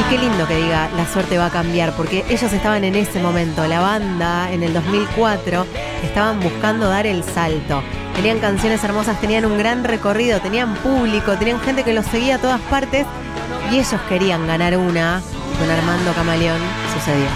qué lindo que diga la suerte va a cambiar, porque ellos estaban en ese momento, la banda en el 2004, estaban buscando dar el salto. Tenían canciones hermosas, tenían un gran recorrido, tenían público, tenían gente que los seguía a todas partes y ellos querían ganar una. Con Armando Camaleón sucedió.